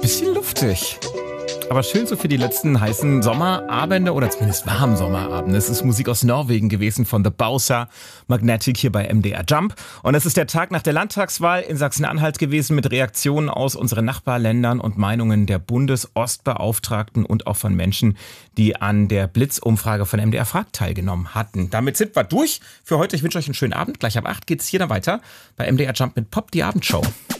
Bisschen luftig. Aber schön so für die letzten heißen Sommerabende oder zumindest warmen Sommerabende. Es ist Musik aus Norwegen gewesen von The Bowser Magnetic hier bei MDR Jump. Und es ist der Tag nach der Landtagswahl in Sachsen-Anhalt gewesen mit Reaktionen aus unseren Nachbarländern und Meinungen der Bundesostbeauftragten und auch von Menschen, die an der Blitzumfrage von MDR Fragt teilgenommen hatten. Damit sind wir durch für heute. Ich wünsche euch einen schönen Abend. Gleich ab 8 geht's hier dann weiter bei MDR Jump mit Pop, die Abendshow.